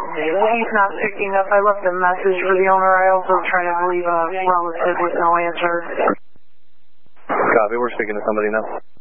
He's not picking up. I left a message for the owner. I also tried to leave a relative with no answer. Copy, we're speaking to somebody now.